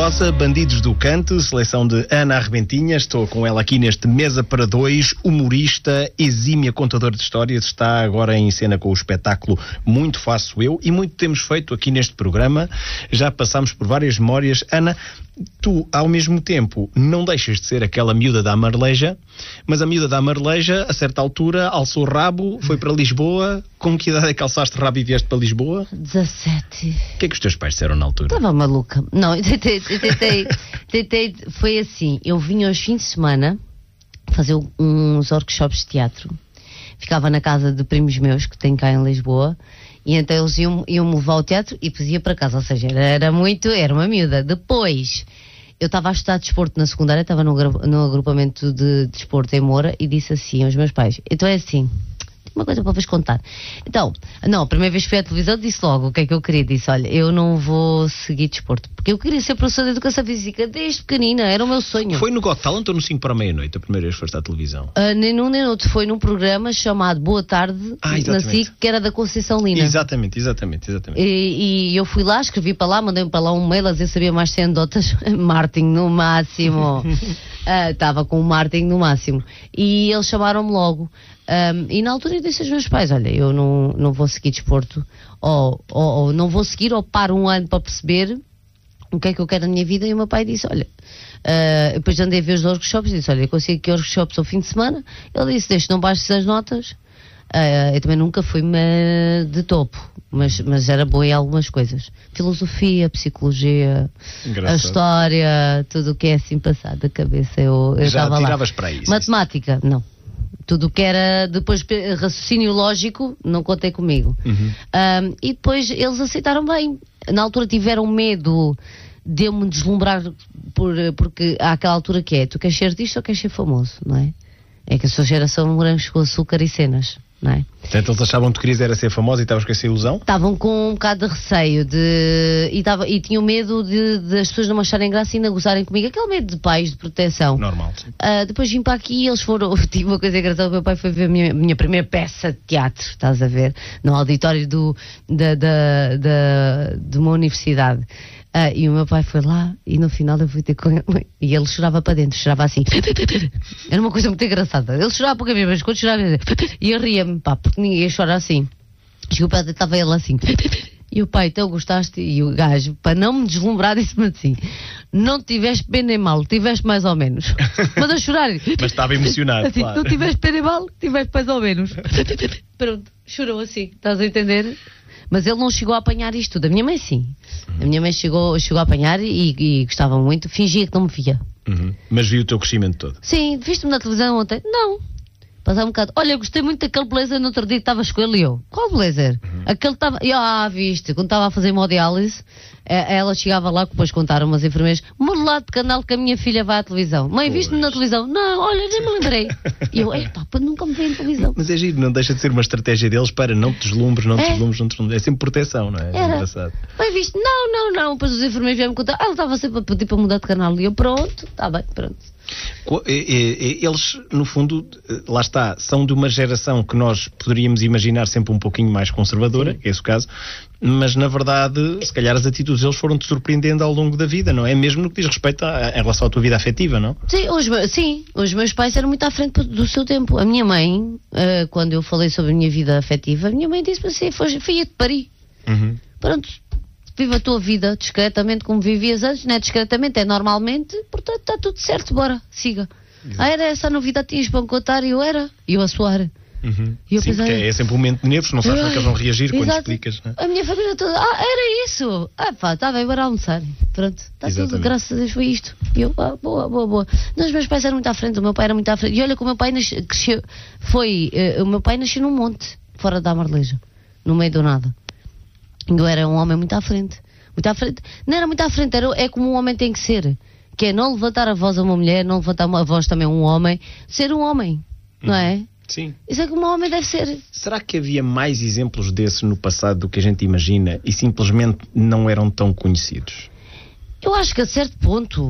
Rosa, Bandidos do Canto, seleção de Ana Arrebentinha. Estou com ela aqui neste Mesa para Dois, humorista, exímia contadora de histórias, está agora em cena com o espetáculo Muito Faço Eu, e muito temos feito aqui neste programa, já passámos por várias memórias. Ana, tu, ao mesmo tempo, não deixas de ser aquela miúda da Marleja, mas a miúda da Marleja, a certa altura, alçou o rabo, foi para Lisboa. Com que idade é que alçaste o rabo e vieste para Lisboa? 17. O que é que os teus pais disseram na altura? Estava maluca. Não, tentei, foi assim, eu vinha aos fins de semana fazer uns workshops de teatro. Ficava na casa de primos meus, que têm cá em Lisboa, e então eles iam-me levar ao teatro e depois ia para casa, ou seja, era uma miúda. Depois, eu estava a estudar desporto na secundária, estava no agrupamento de desporto em Moura, e disse assim aos meus pais, então é assim, uma coisa para vos contar. Então, não, a primeira vez que fui à televisão disse logo o que é que eu queria. Disse, olha, eu não vou seguir desporto, porque eu queria ser professora de educação física desde pequenina, era o meu sonho. Foi no Got Talent ou no 5 para a meia-noite, a primeira vez que foste à televisão? Nem num nem outro, foi num programa chamado Boa Tarde, na SIC, que era da Conceição Lina. Exatamente. E eu fui lá, escrevi para lá, mandei para lá um mail a dizer que sabia mais 100 anedotas, Martin no máximo. Estava com o Martin no máximo. E eles chamaram-me logo. E na altura eu disse aos meus pais, olha, eu não vou seguir desporto, ou não vou seguir, ou paro um ano para perceber o que é que eu quero na minha vida. E o meu pai disse, olha, depois andei a ver os workshops, disse, olha, eu consigo aqui workshops ao fim de semana. Ele disse, deixa, não baixes as notas. Eu também nunca fui de topo, mas era boa em algumas coisas. Filosofia, psicologia, a história, tudo o que é assim passado da cabeça, eu estava lá. Já tiravas para isso? Matemática, não. Tudo o que era depois raciocínio lógico, não contei comigo. E depois eles aceitaram bem. Na altura tiveram medo de eu me deslumbrar, porque há aquela altura que é, tu queres ser artista ou queres ser famoso, não é? É que a sua geração morangos com açúcar e cenas, não é? Portanto, eles achavam que tu querias era ser famosa e estavas com essa ilusão? Estavam com um bocado de receio e tinham medo de as pessoas não me acharem graça e ainda gozarem comigo. Aquele medo de pais, de proteção. Normal. Depois vim para aqui e eles foram. Tive uma coisa engraçada: o meu pai foi ver a minha primeira peça de teatro, estás a ver? No auditório de uma universidade. E o meu pai foi lá e no final eu fui ter com ele e ele chorava para dentro, chorava assim. Era uma coisa muito engraçada. Ele chorava pouca vez, mas quando chorava e eu ria-me, pá, porque ninguém chora assim. E o pai estava ele assim. E o pai, então gostaste? E o gajo, para não me deslumbrar, disse-me assim: não tiveste pena nem mal, tiveste mais ou menos. Mas a chorar. Mas estava emocionado, assim, claro. Não tiveste pena nem mal, tiveste mais ou menos. Pronto, chorou assim, estás a entender? Mas ele não chegou a apanhar isto tudo. A minha mãe sim. A minha mãe chegou a apanhar e gostava muito. Fingia que não me via. Mas viu o teu crescimento todo? Sim, viste-me na televisão ontem? Não. Passava um bocado. Olha, eu gostei muito daquele blazer no outro dia que estavas com ele e eu. Qual blazer? Aquele estava... viste, quando estava a fazer hemodiálise, ela chegava lá, depois contaram umas enfermeiras, modelado de canal que a minha filha vai à televisão. Mãe, viste-me na televisão? Não, olha, nem me lembrei. E eu, nunca me vi na televisão. Mas é giro, não deixa de ser uma estratégia deles para não te deslumbres, não te deslumbres. É sempre proteção, não é? É engraçado. Mãe, viste? Não. Depois os enfermeiros vieram me contar, ela estava sempre a pedir para mudar de canal. E eu, pronto, está bem, pronto. Eles, no fundo, lá está, são de uma geração que nós poderíamos imaginar sempre um pouquinho mais conservadora, que é esse o caso, mas na verdade, se calhar as atitudes deles foram-te surpreendendo ao longo da vida, não é? Mesmo no que diz respeito em relação à tua vida afetiva, não? Sim, os meus pais eram muito à frente do seu tempo. A minha mãe, quando eu falei sobre a minha vida afetiva, a minha mãe disse-me assim, filha de Paris. Pronto. Viva a tua vida discretamente como vivias antes, não é discretamente, é normalmente, portanto está tudo certo, bora, siga. Era essa a novidade que tinhas para me contar e eu a suar. E eu sim, pensei, porque é sempre um momento de nervos, não sabes como é que eles vão reagir quando explicas, não é? A minha família toda, era isso! Está bem, bora almoçar. Pronto, está tudo, graças a Deus foi isto. E eu, boa. Não, os meus pais eram muito à frente, o meu pai era muito à frente. E olha que o meu pai cresceu, o meu pai nasceu num monte, fora da Marleja, no meio do nada. Eu era um homem muito à frente. Não era muito à frente, é como um homem tem que ser. Que é não levantar a voz a uma mulher, não levantar a voz também a um homem. Ser um homem, não é? Sim. Isso é como um homem deve ser. Será que havia mais exemplos desses no passado do que a gente imagina e simplesmente não eram tão conhecidos? Eu acho que a certo ponto...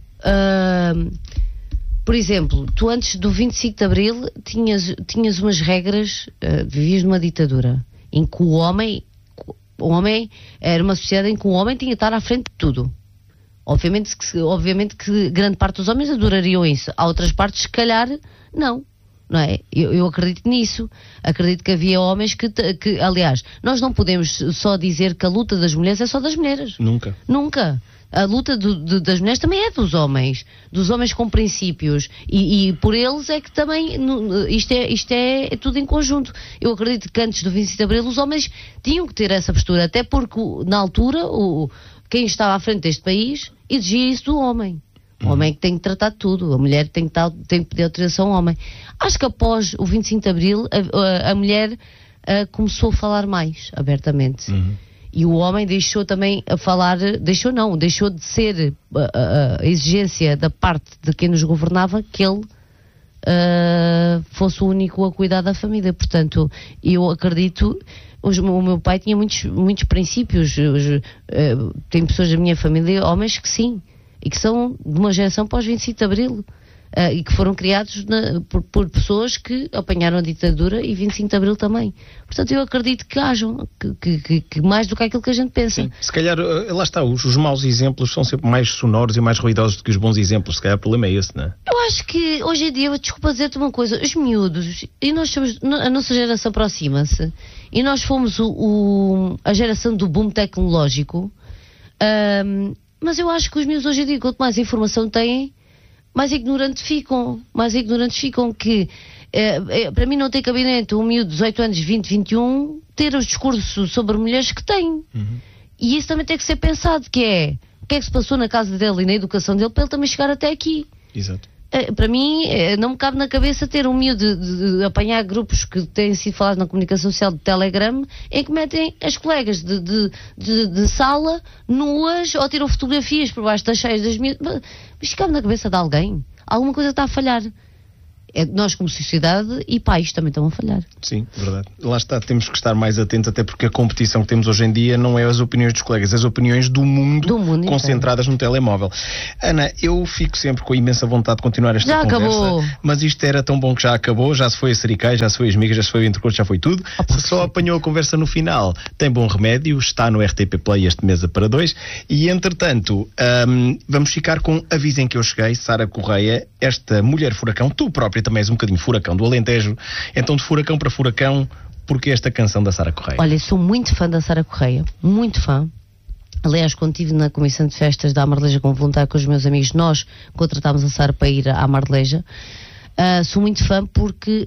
por exemplo, tu antes do 25 de Abril tinhas umas regras, vivias numa ditadura, em que o homem era uma sociedade em que o homem tinha de estar à frente de tudo. Obviamente que grande parte dos homens adorariam isso. Há outras partes, se calhar, não é? Eu acredito nisso. Acredito que havia homens que, aliás, nós não podemos só dizer que a luta das mulheres é só das mulheres. Nunca. A luta das mulheres também é dos homens com princípios, e por eles é que também isto é tudo em conjunto. Eu acredito que antes do 25 de Abril os homens tinham que ter essa postura, até porque na altura quem estava à frente deste país exigia isso do homem. O homem é que tem que tratar de tudo, a mulher tem que pedir autorização ao homem. Acho que após o 25 de Abril a mulher começou a falar mais abertamente. E o homem deixou também a falar, deixou de ser a exigência da parte de quem nos governava que ele fosse o único a cuidar da família. Portanto, eu acredito, o meu pai tinha muitos princípios, tem pessoas da minha família, homens que sim, e que são de uma geração pós 25 de Abril. E que foram criados por pessoas que apanharam a ditadura e 25 de Abril também. Portanto, eu acredito que hajam, que mais do que aquilo que a gente pensa. Sim. Se calhar, lá está, os maus exemplos são sempre mais sonoros e mais ruidosos do que os bons exemplos. Se calhar o problema é esse, não é? Eu acho que hoje em dia, desculpa dizer-te uma coisa, os miúdos, e nós somos, a nossa geração aproxima-se, e nós fomos a geração do boom tecnológico, mas eu acho que os miúdos hoje em dia, quanto mais informação têm, mais ignorantes ficam, que para mim não tem cabimento um miúdo de 18 anos, 20, 21 ter os discursos sobre mulheres que tem. E isso também tem que ser pensado, que é o que é que se passou na casa dele e na educação dele para ele também chegar até aqui. Exato. Para mim não me cabe na cabeça ter um miúdo de apanhar grupos que têm sido falados na comunicação social de Telegram, em que metem as colegas de sala nuas ou tiram fotografias por baixo das cheias das miúdas. Isto cabe na cabeça de alguém. Alguma coisa está a falhar. Nós como sociedade e pais também estão a falhar. Sim, verdade. Lá está, temos que estar mais atentos, até porque a competição que temos hoje em dia não é as opiniões dos colegas, as opiniões do mundo concentradas no telemóvel. Ana, eu fico sempre com a imensa vontade de continuar esta conversa. Já acabou. Mas isto era tão bom que já acabou, já se foi a Sericais, já se foi as migas, já se foi o intercurso, já foi tudo. Se só apanhou a conversa no final, tem bom remédio, está no RTP Play este Mesa para Dois, e entretanto vamos ficar com Avisem que eu cheguei, Sara Correia, esta mulher furacão, tu própria também és um bocadinho furacão do Alentejo, então de furacão para furacão, porque esta canção da Sara Correia? Olha, sou muito fã da Sara Correia, muito fã. Aliás, quando estive na comissão de festas da Amarleja como voluntário com os meus amigos, nós contratámos a Sara para ir à Amarleja. Sou muito fã porque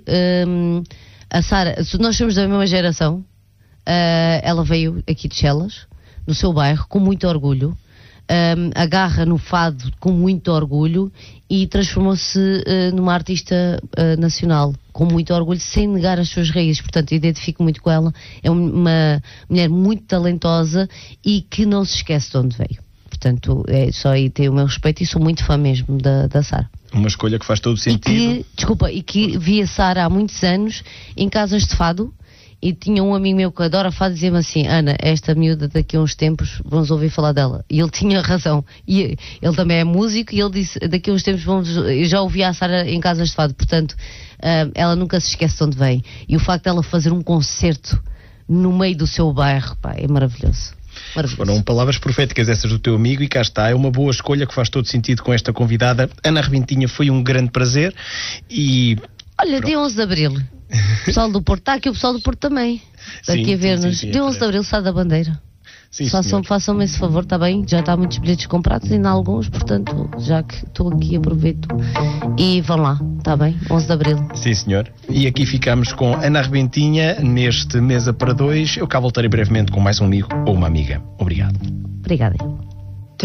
a Sara, nós somos da mesma geração, ela veio aqui de Chelas, no seu bairro, com muito orgulho. Agarra no fado com muito orgulho e transformou-se numa artista nacional com muito orgulho, sem negar as suas raízes. Portanto, eu identifico muito com ela. É uma mulher muito talentosa e que não se esquece de onde veio. Portanto, só aí tem o meu respeito e sou muito fã mesmo da Sara. Uma escolha que faz todo sentido. E que vi a Sara há muitos anos em casas de fado. E tinha um amigo meu que adora fado, dizia-me assim: Ana, esta miúda daqui a uns tempos vamos ouvir falar dela. E ele tinha razão. E ele também é músico e ele disse: daqui a uns tempos eu já ouvi a Sara em casas de fado. Portanto, ela nunca se esquece de onde vem. E o facto dela fazer um concerto no meio do seu bairro, pá, é maravilhoso. Foram palavras proféticas essas do teu amigo e cá está, é uma boa escolha que faz todo sentido com esta convidada. Ana Rebentinha, foi um grande prazer e... Olha, dia 11 de Abril, o pessoal do Porto, está aqui o pessoal do Porto também, aqui a ver-nos. Dia 11 de Abril, sai da bandeira. Sim, façam-me esse favor, está bem? Já está muitos bilhetes comprados, ainda há alguns, portanto, já que estou aqui, aproveito e vão lá, está bem? 11 de Abril. Sim, senhor. E aqui ficamos com Ana Rebentinha neste Mesa para Dois. Eu cá voltarei brevemente com mais um amigo ou uma amiga. Obrigado. Obrigada.